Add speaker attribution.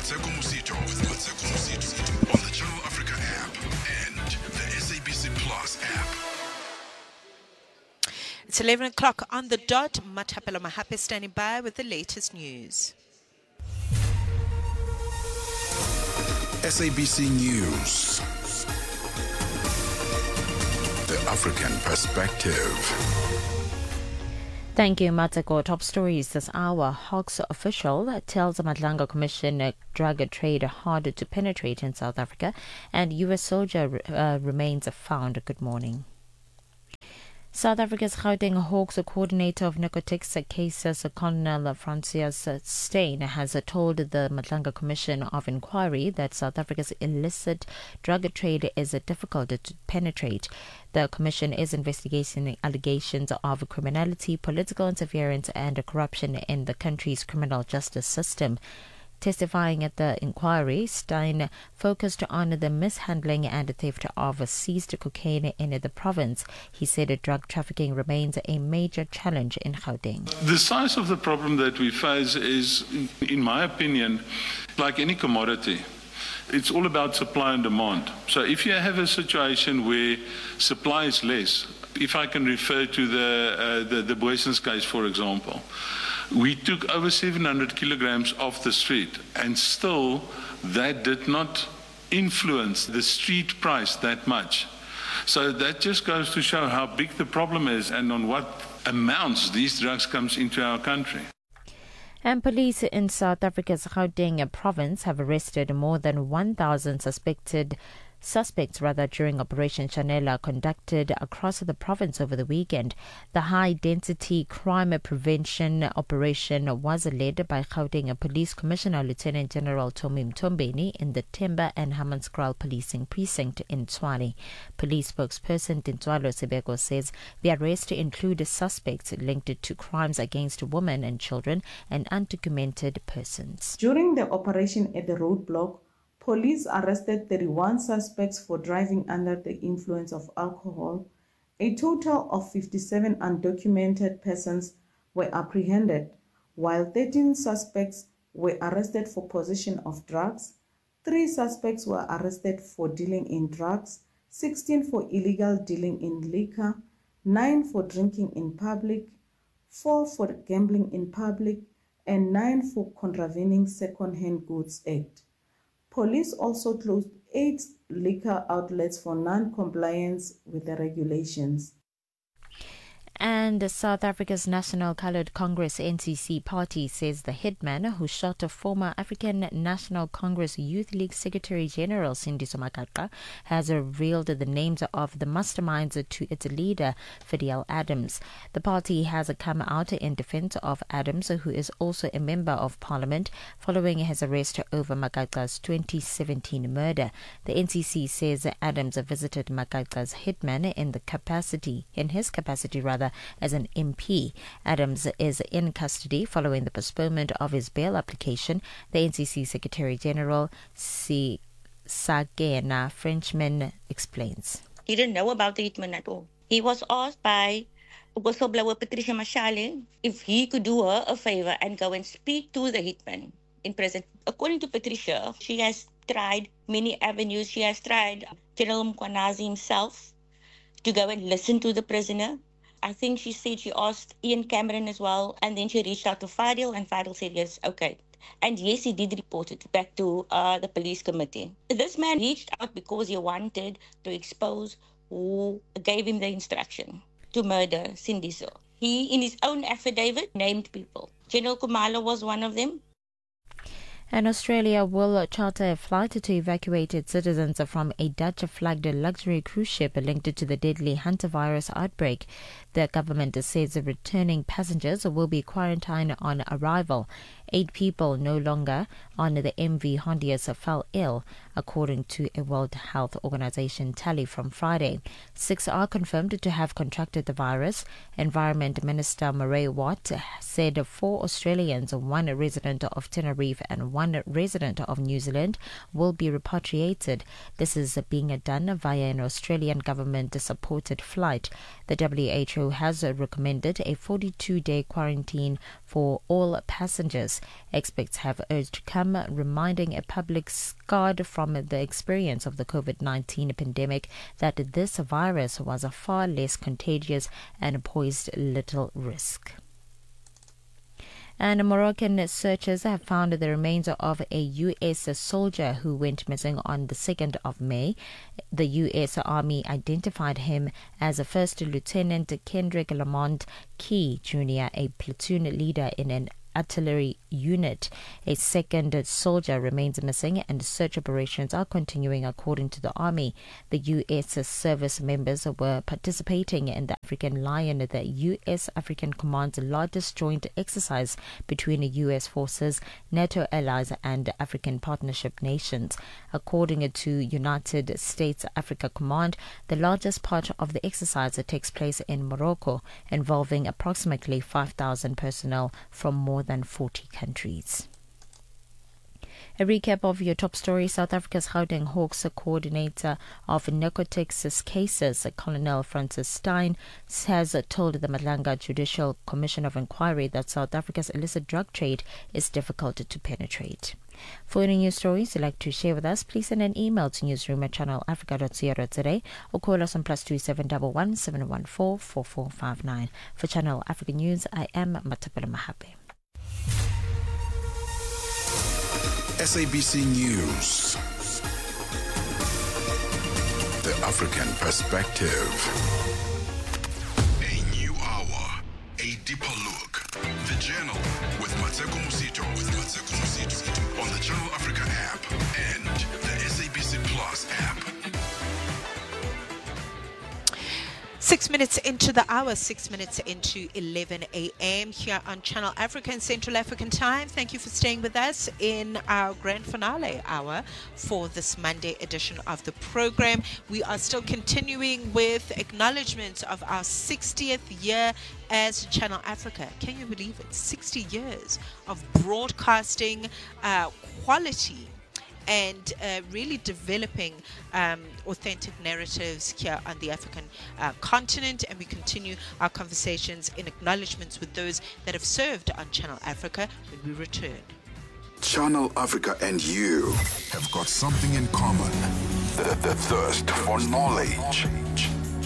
Speaker 1: Mateko Musito on the Channel Africa app and the SABC Plus app.
Speaker 2: It's 11 o'clock on the dot. Matapelo Mahape standing by with the latest news.
Speaker 1: SABC News. The African Perspective.
Speaker 3: Thank you, Mateko. Top stories this hour. Hawks official tells the Madlanga Commission drug trade harder to penetrate in South Africa, and U.S. soldier remains found. Good morning. South Africa's Gauteng Hawks coordinator of narcotics cases, Colonel Francis Steyn, has told the Madlanga Commission of Inquiry that South Africa's illicit drug trade is difficult to penetrate. The commission is investigating allegations of criminality, political interference and corruption in the country's criminal justice system. Testifying at the inquiry, Steyn focused on the mishandling and theft of seized cocaine in the province. He said drug trafficking remains a major challenge in Gauteng.
Speaker 4: The size of the problem that we face is, in my opinion, like any commodity. It's all about supply and demand. So if you have a situation where supply is less, if I can refer to the Boysens case, for example, we took over 700 kilograms off the street, and still that did not influence the street price that much. So that just goes to show how big the problem is and on what amounts these drugs comes into our country.
Speaker 3: And police in South Africa's Gauteng province have arrested more than 1,000 suspects during Operation Chanela conducted across the province over the weekend. The high-density crime prevention operation was led by Gauteng Police Commissioner Lieutenant General Tommy Mtombeni in the Timber and Hammanskraal Policing Precinct in Tshwane. Police spokesperson Tintswalo Sebeko says the arrest included suspects linked to crimes against women and children and undocumented persons.
Speaker 5: During the operation at the roadblock, police arrested 31 suspects for driving under the influence of alcohol. A total of 57 undocumented persons were apprehended, while 13 suspects were arrested for possession of drugs. 3 suspects were arrested for dealing in drugs, 16 for illegal dealing in liquor, 9 for drinking in public, 4 for gambling in public, and 9 for contravening Second-Hand Goods Act. Police also closed 8 liquor outlets for non-compliance with the regulations.
Speaker 3: And South Africa's National Coloured Congress NCC party says the hitman who shot a former African National Congress Youth League Secretary General Sindiso Makaka has revealed the names of the masterminds to its leader, Fidel Adams. The party has come out in defense of Adams, who is also a member of parliament, following his arrest over Makaka's 2017 murder. The NCC says Adams visited Makaka's hitman in his capacity as an MP. Adams is in custody following the postponement of his bail application. The NCC Secretary General Sagena Frenchman explains.
Speaker 6: He didn't know about the hitman at all. He was asked by whistleblower Patricia Mashale if he could do her a favor and go and speak to the hitman in prison. According to Patricia, she has tried many avenues. She has tried General Mkwanazi himself to go and listen to the prisoner. I think she said she asked Ian Cameron as well, and then she reached out to Fadil, and Fadil said yes, okay. And yes, he did report it back to the police committee. This man reached out because he wanted to expose who gave him the instruction to murder Sindiso. He, in his own affidavit, named people. General Kumalo was one of them.
Speaker 3: And Australia will charter a flight to evacuate its citizens from a Dutch-flagged luxury cruise ship linked to the deadly hantavirus outbreak. The government says the returning passengers will be quarantined on arrival. 8 people no longer on the MV Hondius fell ill. according to a World Health Organization tally from Friday. 6 are confirmed to have contracted the virus. Environment Minister Murray Watt said 4 Australians, 1 resident of Tenerife and 1 resident of New Zealand will be repatriated. This is being done via an Australian government-supported flight. The WHO has recommended a 42-day quarantine for all passengers. Experts have urged calm, reminding a public scarred from the experience of the COVID-19 pandemic that this virus was far less contagious and posed little risk. And Moroccan searchers have found the remains of a U.S. soldier who went missing on the 2nd of May. The U.S. Army identified him as First Lieutenant Kendrick Lamont Key Jr., a platoon leader in an artillery unit. A second soldier remains missing and search operations are continuing according to the Army. The U.S. service members were participating in the African Lion, the U.S. African Command's largest joint exercise between U.S. forces, NATO allies and African partnership nations. According to United States Africa Command, the largest part of the exercise takes place in Morocco, involving approximately 5,000 personnel from more than 40 countries. A recap of your top stories. South Africa's Gauteng Hawks coordinator of narcotics cases, Colonel Francis Stein, has told the Madlanga Judicial Commission of Inquiry that South Africa's illicit drug trade is difficult to penetrate. For any news stories you'd like to share with us, please send an email to newsroom@channelafrica.co.za or call us on +2711 714 4459. For Channel Africa News, I am Matapela Mahape.
Speaker 1: SABC News. The African Perspective. A new hour. A deeper look. The Journal with Mateko Musito. On the Channel Africa app and the SABC Plus app.
Speaker 2: 6 minutes into the hour, 6 minutes into 11 a.m. here on Channel Africa and Central African Time. Thank you for staying with us in our grand finale hour for this Monday edition of the program. We are still continuing with acknowledgements of our 60th year as Channel Africa. Can you believe it? 60 years of broadcasting quality and really developing authentic narratives here on the African continent. And we continue our conversations in acknowledgements with those that have served on Channel Africa when we return.
Speaker 1: Channel Africa and you have got something in common. The thirst for knowledge.